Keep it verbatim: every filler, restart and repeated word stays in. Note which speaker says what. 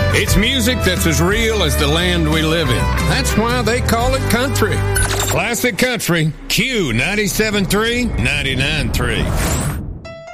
Speaker 1: It's music that's as real as the land we live in. That's why they call it country. Classic Country, Q ninety-seven point three, ninety-nine point three.